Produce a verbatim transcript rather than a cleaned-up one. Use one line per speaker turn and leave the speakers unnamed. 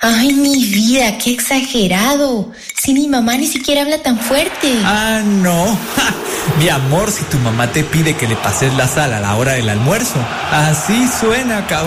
Ay, mi vida, qué exagerado. Si mi mamá ni siquiera habla tan fuerte.
Ah, no. Ja, mi amor, si tu mamá te pide que le pases la sal a la hora del almuerzo, así suena, cabrón.